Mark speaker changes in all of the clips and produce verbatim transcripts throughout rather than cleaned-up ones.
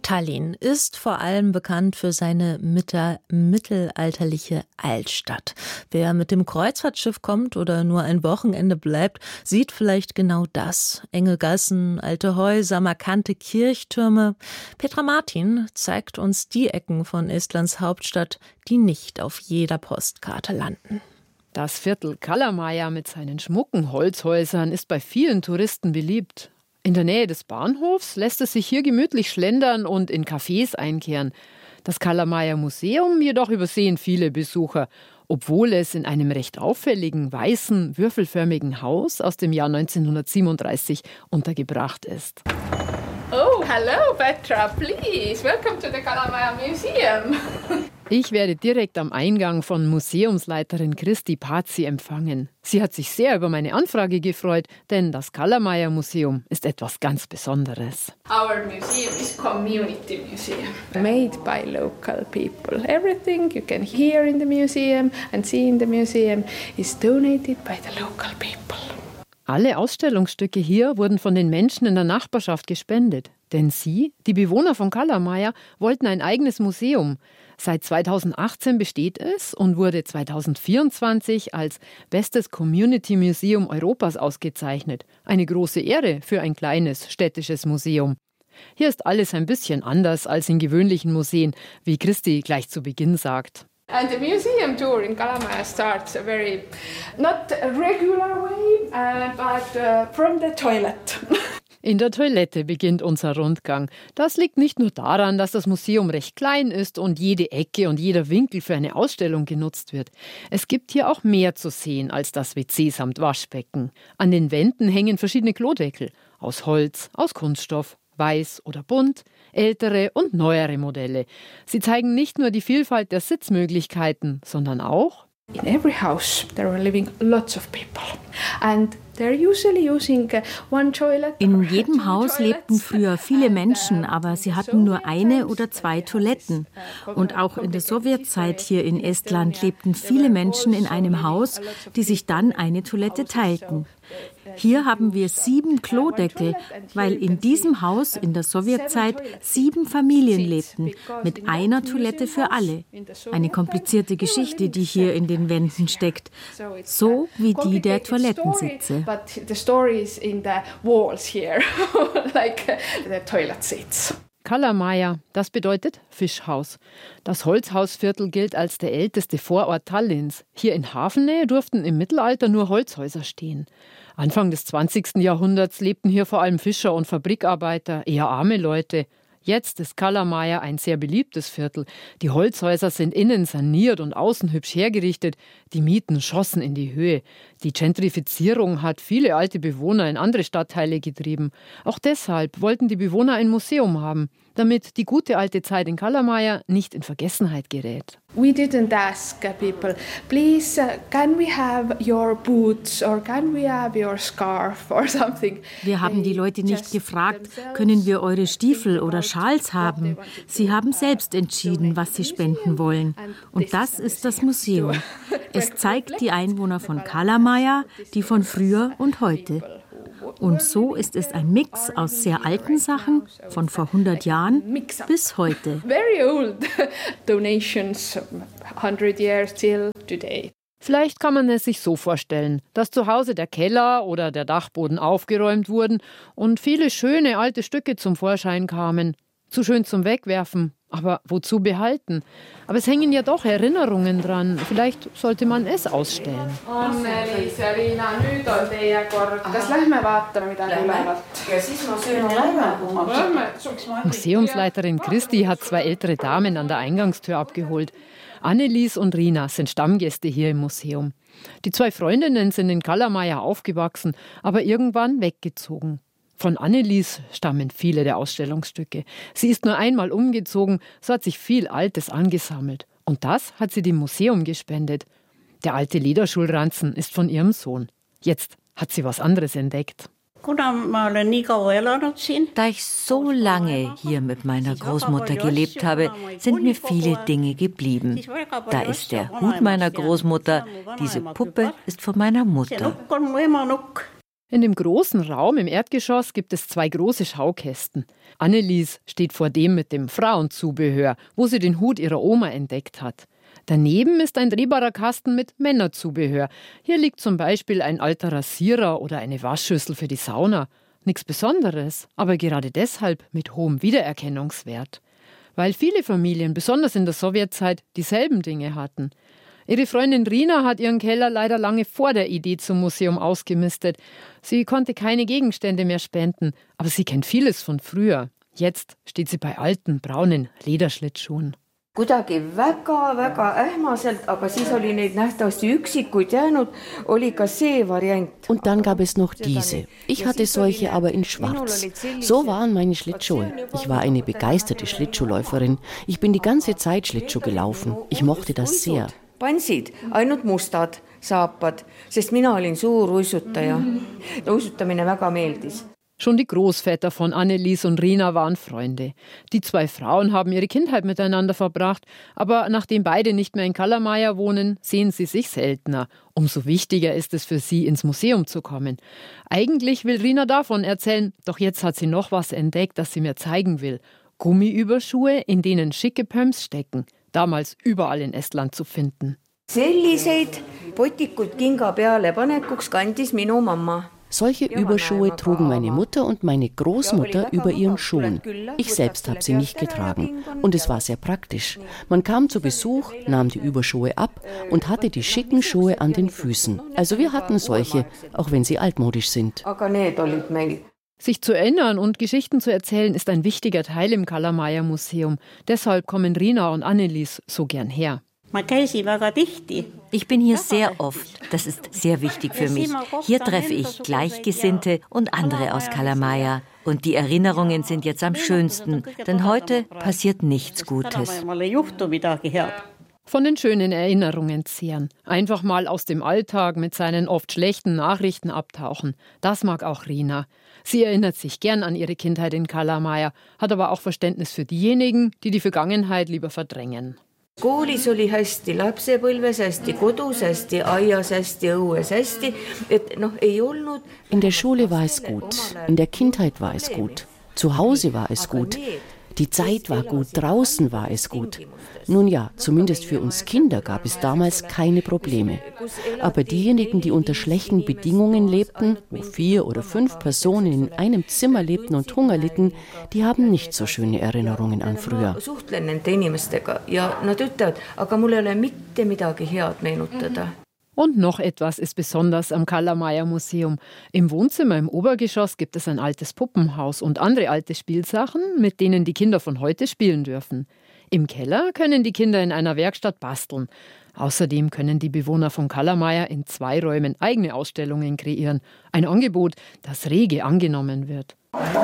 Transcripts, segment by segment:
Speaker 1: Tallinn ist vor allem bekannt für seine mitte- mittelalterliche Altstadt. Wer mit dem Kreuzfahrtschiff kommt oder nur ein Wochenende bleibt, sieht vielleicht genau das. Enge Gassen, alte Häuser, markante Kirchtürme. Petra Martin zeigt uns die Ecken von Estlands Hauptstadt, die nicht auf jeder Postkarte landen.
Speaker 2: Das Viertel Kalamaja mit seinen schmucken Holzhäusern ist bei vielen Touristen beliebt. In der Nähe des Bahnhofs lässt es sich hier gemütlich schlendern und in Cafés einkehren. Das Kalamaja Museum jedoch übersehen viele Besucher, obwohl es in einem recht auffälligen, weißen, würfelförmigen Haus aus dem Jahr neunzehnhundertsiebenunddreißig untergebracht ist.
Speaker 3: Oh, hello Petra, please, welcome to the Kalamaja Museum.
Speaker 2: Ich werde direkt am Eingang von Museumsleiterin Kristi Pazi empfangen. Sie hat sich sehr über meine Anfrage gefreut, denn das Kalamaja Museum ist etwas ganz Besonderes.
Speaker 3: Our museum is community museum, made by local people. Everything you can hear in the museum and see in the museum is donated by the local people.
Speaker 2: Alle Ausstellungsstücke hier wurden von den Menschen in der Nachbarschaft gespendet. Denn sie, die Bewohner von Kalamaja, wollten ein eigenes Museum. Seit zweitausendachtzehn besteht es und wurde zweitausendvierundzwanzig als bestes Community Museum Europas ausgezeichnet. Eine große Ehre für ein kleines städtisches Museum. Hier ist alles ein bisschen anders als in gewöhnlichen Museen, wie Kristi gleich zu Beginn sagt.
Speaker 3: And the museum tour in Kalamaja starts a very, not a regular way, uh, but uh, from the toilet.
Speaker 2: In der Toilette beginnt unser Rundgang. Das liegt nicht nur daran, dass das Museum recht klein ist und jede Ecke und jeder Winkel für eine Ausstellung genutzt wird. Es gibt hier auch mehr zu sehen als das W C samt Waschbecken. An den Wänden hängen verschiedene Klodeckel. Aus Holz, aus Kunststoff, weiß oder bunt, ältere und neuere Modelle. Sie zeigen nicht nur die Vielfalt der Sitzmöglichkeiten, sondern auch:
Speaker 3: In every house there are living lots of people and they're usually using one toilet.
Speaker 4: In jedem Haus lebten früher viele Menschen, aber sie hatten nur eine oder zwei Toiletten. Und auch in der Sowjetzeit hier in Estland lebten viele Menschen in einem Haus, die sich dann eine Toilette teilten. Hier haben wir sieben Klodeckel, weil in diesem Haus in der Sowjetzeit sieben Familien lebten, mit einer Toilette für alle. Eine komplizierte Geschichte, die hier in den Wänden steckt, so wie die der Toilettensitze.
Speaker 2: Kalamaja, das bedeutet Fischhaus. Das Holzhausviertel gilt als der älteste Vorort Tallinns. Hier in Hafennähe durften im Mittelalter nur Holzhäuser stehen. Anfang des zwanzigsten Jahrhunderts lebten hier vor allem Fischer und Fabrikarbeiter, eher arme Leute. Jetzt ist Kalamaja ein sehr beliebtes Viertel. Die Holzhäuser sind innen saniert und außen hübsch hergerichtet. Die Mieten schossen in die Höhe. Die Gentrifizierung hat viele alte Bewohner in andere Stadtteile getrieben. Auch deshalb wollten die Bewohner ein Museum haben, damit die gute alte Zeit in Kalamaja nicht in Vergessenheit gerät.
Speaker 3: We didn't ask people, please, uh, can we have your boots or can we have your scarf or something?
Speaker 4: Wir haben die Leute nicht gefragt, können wir eure Stiefel oder Schals haben? Sie haben selbst entschieden, was sie spenden wollen. Und das ist das Museum. Es zeigt die Einwohner von Kalamaja, die von früher und heute. Und so ist es ein Mix aus sehr alten Sachen, von vor hundert Jahren bis heute.
Speaker 3: Very old donations, hundred years till today.
Speaker 2: Vielleicht kann man es sich so vorstellen, dass zu Hause der Keller oder der Dachboden aufgeräumt wurden und viele schöne alte Stücke zum Vorschein kamen. Zu schön zum Wegwerfen, aber wozu behalten? Aber es hängen ja doch Erinnerungen dran. Vielleicht sollte man es ausstellen.
Speaker 3: Anneliis ja Riina, nüüd on teie kord. Kas lähme vaatame midagi ülevat? Ja siis ma söön lähme.
Speaker 2: Museumsleiterin Kristi hat zwei ältere Damen an der Eingangstür abgeholt. Anneliis und Riina sind Stammgäste hier im Museum. Die zwei Freundinnen sind in Kalamaja aufgewachsen, aber irgendwann weggezogen. Von Anneliis stammen viele der Ausstellungsstücke. Sie ist nur einmal umgezogen, so hat sich viel Altes angesammelt. Und das hat sie dem Museum gespendet. Der alte Lederschulranzen ist von ihrem Sohn. Jetzt hat sie was anderes entdeckt.
Speaker 5: Da ich so lange hier mit meiner Großmutter gelebt habe, sind mir viele Dinge geblieben. Da ist der Hut meiner Großmutter, diese Puppe ist von meiner Mutter.
Speaker 2: In dem großen Raum im Erdgeschoss gibt es zwei große Schaukästen. Annelies steht vor dem mit dem Frauenzubehör, wo sie den Hut ihrer Oma entdeckt hat. Daneben ist ein drehbarer Kasten mit Männerzubehör. Hier liegt zum Beispiel ein alter Rasierer oder eine Waschschüssel für die Sauna. Nichts Besonderes, aber gerade deshalb mit hohem Wiedererkennungswert. Weil viele Familien, besonders in der Sowjetzeit, dieselben Dinge hatten. Ihre Freundin Rina hat ihren Keller leider lange vor der Idee zum Museum ausgemistet. Sie konnte keine Gegenstände mehr spenden, aber sie kennt vieles von früher. Jetzt steht sie bei alten, braunen Lederschlittschuhen.
Speaker 6: Kuidagi väga, väga ähmaselt, aber siis oli neid nähtavasti üksikuid jäänud, oli ka see variant.
Speaker 7: Und dann gab es noch diese. Ich hatte solche, aber in schwarz. So waren meine Schlittschuhe. Ich war eine begeisterte Schlittschuhläuferin. Ich bin die ganze Zeit Schlittschuh gelaufen. Ich mochte das sehr.
Speaker 6: Pansid, ainult mustad saapad, sest mina olin suur uisutaja. Uisutamine väga meeldis.
Speaker 2: Schon die Großväter von Annelies und Rina waren Freunde. Die zwei Frauen haben ihre Kindheit miteinander verbracht, aber nachdem beide nicht mehr in Kalamaja wohnen, sehen sie sich seltener. Umso wichtiger ist es für sie, ins Museum zu kommen. Eigentlich will Rina davon erzählen, doch jetzt hat sie noch was entdeckt, das sie mir zeigen will. Gummiüberschuhe, in denen schicke Pumps stecken. Damals überall in Estland zu finden.
Speaker 6: Selliseid potikuid kinga peale panekuks kandis minu mamma.
Speaker 7: Solche Überschuhe trugen meine Mutter und meine Großmutter über ihren Schuhen. Ich selbst habe sie nicht getragen. Und es war sehr praktisch. Man kam zu Besuch, nahm die Überschuhe ab und hatte die schicken Schuhe an den Füßen. Also wir hatten solche, auch wenn sie altmodisch sind.
Speaker 2: Sich zu erinnern und Geschichten zu erzählen ist ein wichtiger Teil im Kalamaja-Museum. Deshalb kommen Rina und Annelies so gern her.
Speaker 5: Ich bin hier sehr oft. Das ist sehr wichtig für mich. Hier treffe ich Gleichgesinnte und andere aus Kalamaja. Und die Erinnerungen sind jetzt am schönsten, denn heute passiert nichts Gutes.
Speaker 2: Von den schönen Erinnerungen zehren. Einfach mal aus dem Alltag mit seinen oft schlechten Nachrichten abtauchen. Das mag auch Rina. Sie erinnert sich gern an ihre Kindheit in Kalamaja, hat aber auch Verständnis für diejenigen, die die Vergangenheit lieber verdrängen.
Speaker 6: Koolis oli hästi, lapsepõlves hästi, kodus hästi, aias hästi, õues hästi. Et noh, ei olnud.
Speaker 7: In der Schule war es gut, in der Kindheit war es gut, zu Hause war es gut. Die Zeit war gut, draußen war es gut. Nun ja, zumindest für uns Kinder gab es damals keine Probleme. Aber diejenigen, die unter schlechten Bedingungen lebten, wo vier oder fünf Personen in einem Zimmer lebten und Hunger litten, die haben nicht so schöne Erinnerungen an früher.
Speaker 2: Und noch etwas ist besonders am Kalamaja-Museum. Im Wohnzimmer im Obergeschoss gibt es ein altes Puppenhaus und andere alte Spielsachen, mit denen die Kinder von heute spielen dürfen. Im Keller können die Kinder in einer Werkstatt basteln. Außerdem können die Bewohner von Kalamaja in zwei Räumen eigene Ausstellungen kreieren. Ein Angebot, das rege angenommen wird.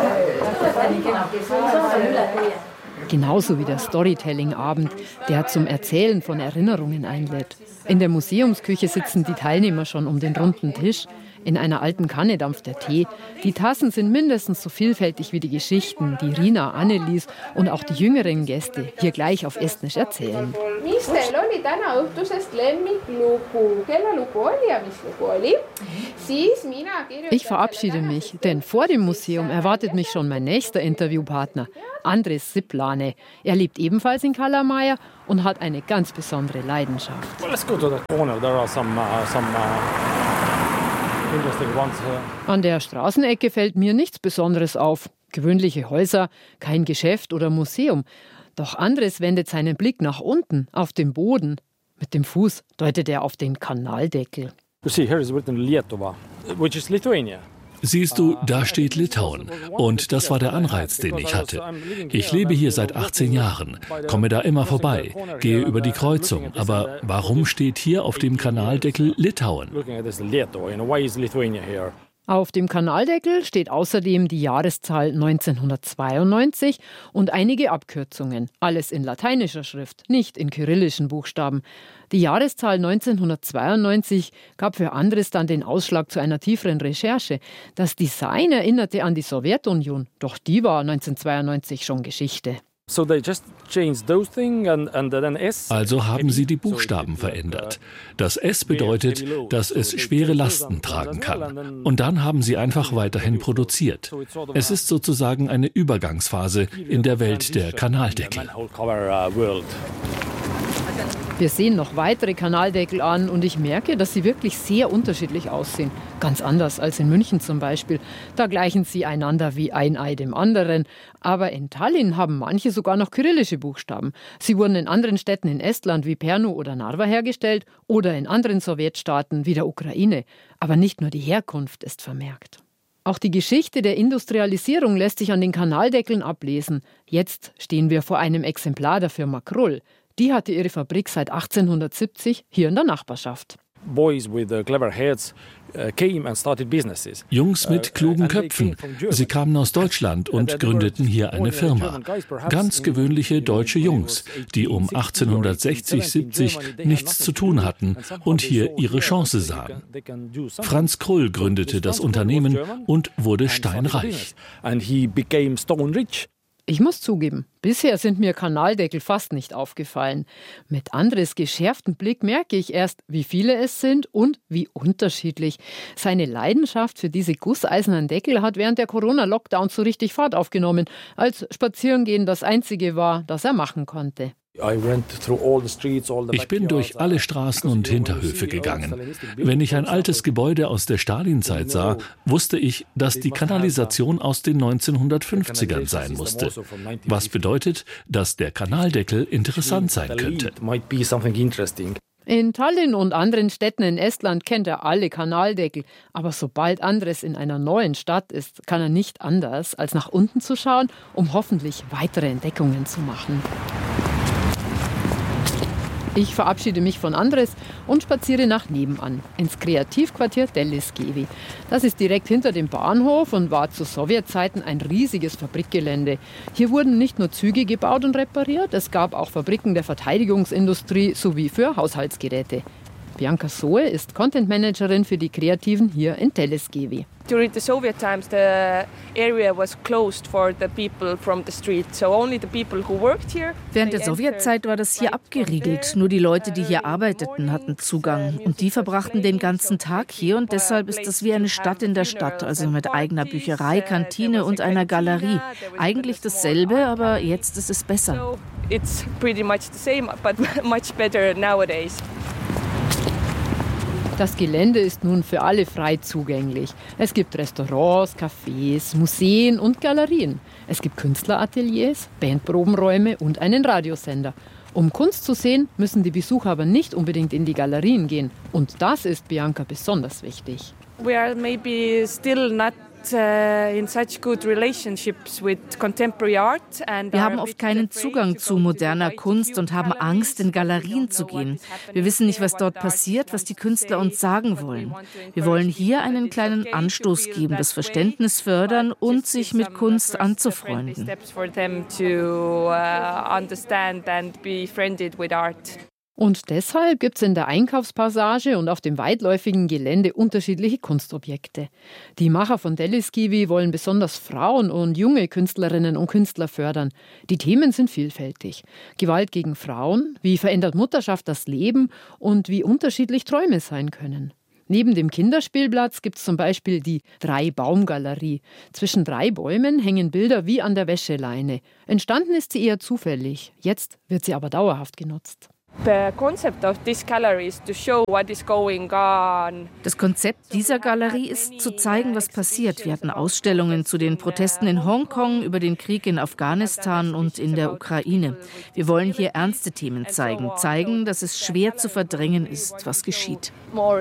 Speaker 2: Genauso wie der Storytelling-Abend, der zum Erzählen von Erinnerungen einlädt. In der Museumsküche sitzen die Teilnehmer schon um den runden Tisch. In einer alten Kanne dampft der Tee. Die Tassen sind mindestens so vielfältig wie die Geschichten, die Rina, Annelies und auch die jüngeren Gäste hier gleich auf Estnisch erzählen. Ich verabschiede mich, denn vor dem Museum erwartet mich schon mein nächster Interviewpartner, Andres Siplane. Er lebt ebenfalls in Kalamaja und hat eine ganz besondere Leidenschaft. An der Straßenecke fällt mir nichts Besonderes auf. Gewöhnliche Häuser, kein Geschäft oder Museum. Doch Andres wendet seinen Blick nach unten, auf den Boden. Mit dem Fuß deutet er auf den Kanaldeckel.
Speaker 8: You see, here is written Lietuva, which is Lithuania.
Speaker 9: Siehst du, da steht Litauen. Und das war der Anreiz, den ich hatte. Ich lebe hier seit achtzehn Jahren, komme da immer vorbei, gehe über die Kreuzung. Aber warum steht hier auf dem Kanaldeckel Litauen?
Speaker 2: Auf dem Kanaldeckel steht außerdem die Jahreszahl neunzehnhundertzweiundneunzig und einige Abkürzungen. Alles in lateinischer Schrift, nicht in kyrillischen Buchstaben. Die Jahreszahl neunzehnhundertzweiundneunzig gab für Andres dann den Ausschlag zu einer tieferen Recherche. Das Design erinnerte an die Sowjetunion, doch die war neunzehnhundertzweiundneunzig schon Geschichte.
Speaker 9: Also haben sie die Buchstaben verändert. Das S bedeutet, dass es schwere Lasten tragen kann. Und dann haben sie einfach weiterhin produziert. Es ist sozusagen eine Übergangsphase in der Welt der Kanaldeckel.
Speaker 2: Wir sehen noch weitere Kanaldeckel an und ich merke, dass sie wirklich sehr unterschiedlich aussehen. Ganz anders als in München zum Beispiel. Da gleichen sie einander wie ein Ei dem anderen. Aber in Tallinn haben manche sogar noch kyrillische Buchstaben. Sie wurden in anderen Städten in Estland wie Pärnu oder Narva hergestellt oder in anderen Sowjetstaaten wie der Ukraine. Aber nicht nur die Herkunft ist vermerkt. Auch die Geschichte der Industrialisierung lässt sich an den Kanaldeckeln ablesen. Jetzt stehen wir vor einem Exemplar der Firma Krull. Die hatte ihre Fabrik seit achtzehnhundertsiebzig hier in der Nachbarschaft.
Speaker 9: Jungs mit klugen Köpfen. Sie kamen aus Deutschland und gründeten hier eine Firma. Ganz gewöhnliche deutsche Jungs, die um achtzehnhundertsechzig, siebzig nichts zu tun hatten und hier ihre Chance sahen. Franz Krull gründete das Unternehmen und wurde steinreich.
Speaker 2: Ich muss zugeben, bisher sind mir Kanaldeckel fast nicht aufgefallen. Mit Andres geschärftem Blick merke ich erst, wie viele es sind und wie unterschiedlich. Seine Leidenschaft für diese gusseisernen Deckel hat während der Corona-Lockdowns so richtig Fahrt aufgenommen, als Spazierengehen das Einzige war, das er machen konnte.
Speaker 9: Ich bin durch alle Straßen und Hinterhöfe gegangen. Wenn ich ein altes Gebäude aus der Stalinzeit sah, wusste ich, dass die Kanalisation aus den neunzehnhundertfünfzigern sein musste. Was bedeutet, dass der Kanaldeckel interessant sein könnte.
Speaker 2: In Tallinn und anderen Städten in Estland kennt er alle Kanaldeckel. Aber sobald Andres in einer neuen Stadt ist, kann er nicht anders, als nach unten zu schauen, um hoffentlich weitere Entdeckungen zu machen. Ich verabschiede mich von Andres und spaziere nach nebenan, ins Kreativquartier Telliskivi. Das ist direkt hinter dem Bahnhof und war zu Sowjetzeiten ein riesiges Fabrikgelände. Hier wurden nicht nur Züge gebaut und repariert, es gab auch Fabriken der Verteidigungsindustrie sowie für Haushaltsgeräte. Bianca Soe ist Content-Managerin für die Kreativen hier in Telliskivi.
Speaker 10: During the Soviet times, the area was closed for the people from the street. So only the people who worked here.
Speaker 11: Während der Sowjetzeit war das hier abgeriegelt. Nur die Leute, die hier arbeiteten, hatten Zugang. Und die verbrachten den ganzen Tag hier. Und deshalb ist das wie eine Stadt in der Stadt. Also mit eigener Bücherei, Kantine und einer Galerie. Eigentlich dasselbe, aber jetzt ist es besser.
Speaker 10: So it's pretty much the same, but much better nowadays.
Speaker 2: Das Gelände ist nun für alle frei zugänglich. Es gibt Restaurants, Cafés, Museen und Galerien. Es gibt Künstlerateliers, Bandprobenräume und einen Radiosender. Um Kunst zu sehen, müssen die Besucher aber nicht unbedingt in die Galerien gehen. Und das ist Bianca besonders wichtig.
Speaker 10: We are maybe still not in such good relationships with contemporary art.
Speaker 11: Wir haben oft keinen Zugang zu moderner Kunst und haben Angst, in Galerien zu gehen. Wir wissen nicht, was dort passiert, was die Künstler uns sagen wollen. Wir wollen hier einen kleinen Anstoß geben, das Verständnis fördern und sich mit Kunst anzufreunden.
Speaker 2: Und deshalb gibt es in der Einkaufspassage und auf dem weitläufigen Gelände unterschiedliche Kunstobjekte. Die Macher von Telliskivi wollen besonders Frauen und junge Künstlerinnen und Künstler fördern. Die Themen sind vielfältig. Gewalt gegen Frauen, wie verändert Mutterschaft das Leben und wie unterschiedlich Träume sein können. Neben dem Kinderspielplatz gibt es zum Beispiel die Drei-Baum-Galerie. Zwischen drei Bäumen hängen Bilder wie an der Wäscheleine. Entstanden ist sie eher zufällig. Jetzt wird sie aber dauerhaft genutzt.
Speaker 11: Das Konzept dieser Galerie ist, zu zeigen, was passiert. Wir hatten Ausstellungen zu den Protesten in Hongkong, über den Krieg in Afghanistan und in der Ukraine. Wir wollen hier ernste Themen zeigen, zeigen, dass es schwer zu verdrängen ist, was geschieht.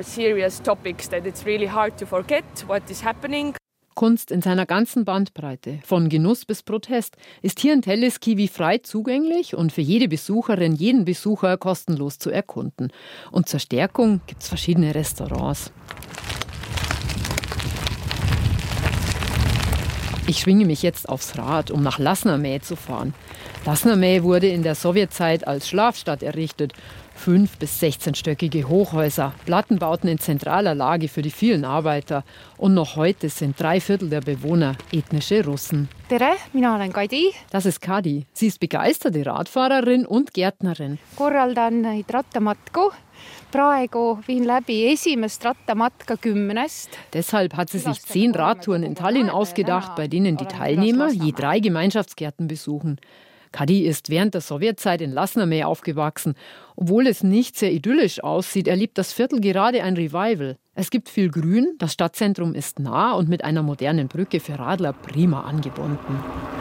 Speaker 2: Kunst in seiner ganzen Bandbreite, von Genuss bis Protest, ist hier in Telliskivi frei zugänglich und für jede Besucherin, jeden Besucher kostenlos zu erkunden. Und zur Stärkung gibt es verschiedene Restaurants. Ich schwinge mich jetzt aufs Rad, um nach Lasnamäe zu fahren. Lasnamäe wurde in der Sowjetzeit als Schlafstadt errichtet. Fünf- bis sechzehnstöckige Hochhäuser, Plattenbauten in zentraler Lage für die vielen Arbeiter. Und noch heute sind drei Viertel der Bewohner ethnische Russen.
Speaker 12: Tere, mina olen Kadi.
Speaker 2: Das ist Kadi. Sie ist begeisterte Radfahrerin und Gärtnerin.
Speaker 12: Korraldan neid rattamatku. Praegu viin läbi esimest rattamatka kümnest.
Speaker 2: Deshalb hat sie sich zehn Radtouren in Tallinn ausgedacht, bei denen die Teilnehmer je drei Gemeinschaftsgärten besuchen. Kadi ist während der Sowjetzeit in Lasnamäe aufgewachsen. Obwohl es nicht sehr idyllisch aussieht, erlebt das Viertel gerade ein Revival. Es gibt viel Grün, das Stadtzentrum ist nah und mit einer modernen Brücke für Radler prima angebunden.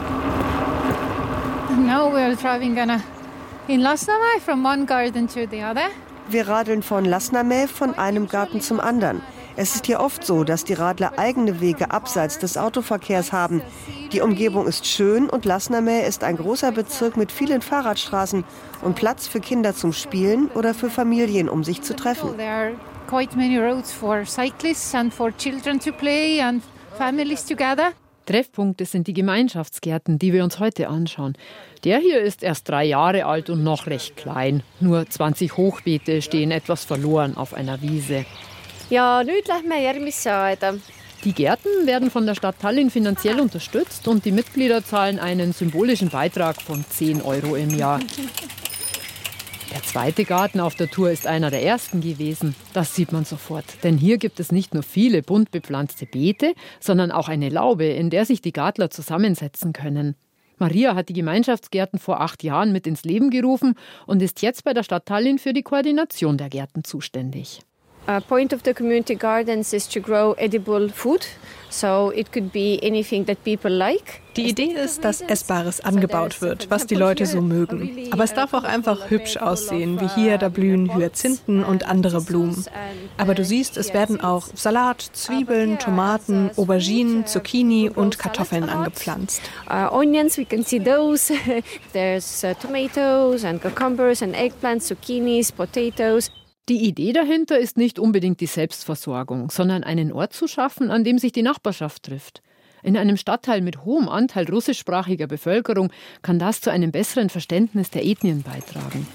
Speaker 12: Now we are driving in Lasnamäe from one garden to the other.
Speaker 13: Wir radeln von Lasnamäe von einem Garten zum anderen. Es ist hier oft so, dass die Radler eigene Wege abseits des Autoverkehrs haben. Die Umgebung ist schön und Lasnamäe ist ein großer Bezirk mit vielen Fahrradstraßen und Platz für Kinder zum Spielen oder für Familien, um sich zu treffen.
Speaker 12: There are quite many roads for cyclists and for children to play and families together.
Speaker 2: Treffpunkte sind die Gemeinschaftsgärten, die wir uns heute anschauen. Der hier ist erst drei Jahre alt und noch recht klein. Nur zwanzig Hochbeete stehen etwas verloren auf einer Wiese.
Speaker 12: Ja, nüüd lähme järgmisse aeda.
Speaker 2: Die Gärten werden von der Stadt Tallinn finanziell unterstützt und die Mitglieder zahlen einen symbolischen Beitrag von zehn Euro im Jahr. Der zweite Garten auf der Tour ist einer der ersten gewesen. Das sieht man sofort. Denn hier gibt es nicht nur viele bunt bepflanzte Beete, sondern auch eine Laube, in der sich die Gartler zusammensetzen können. Maria hat die Gemeinschaftsgärten vor acht Jahren mit ins Leben gerufen und ist jetzt bei der Stadt Tallinn für die Koordination der Gärten zuständig.
Speaker 12: A point of the community gardens is to grow edible food, so it could be anything that people like.
Speaker 14: Die Idee ist, dass Essbares angebaut wird, was die Leute so mögen. Aber es darf auch einfach hübsch aussehen, wie hier, da blühen Hyazinthen und andere Blumen. Aber du siehst, es werden auch Salat, Zwiebeln, Tomaten, Auberginen, Zucchini und Kartoffeln angepflanzt.
Speaker 12: Uh, onions, we can see those. There's uh, tomatoes and cucumbers and eggplants, zucchinis, potatoes.
Speaker 2: Die Idee dahinter ist nicht unbedingt die Selbstversorgung, sondern einen Ort zu schaffen, an dem sich die Nachbarschaft trifft. In einem Stadtteil mit hohem Anteil russischsprachiger Bevölkerung kann das zu einem besseren Verständnis der Ethnien beitragen.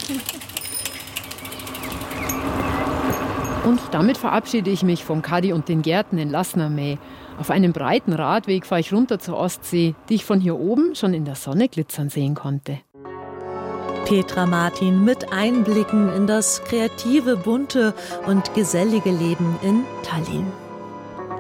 Speaker 2: Und damit verabschiede ich mich von Kadi und den Gärten in Lasnamäe. Auf einem breiten Radweg fahre ich runter zur Ostsee, die ich von hier oben schon in der Sonne glitzern sehen konnte.
Speaker 1: Petra Martin mit Einblicken in das kreative, bunte und gesellige Leben in Tallinn.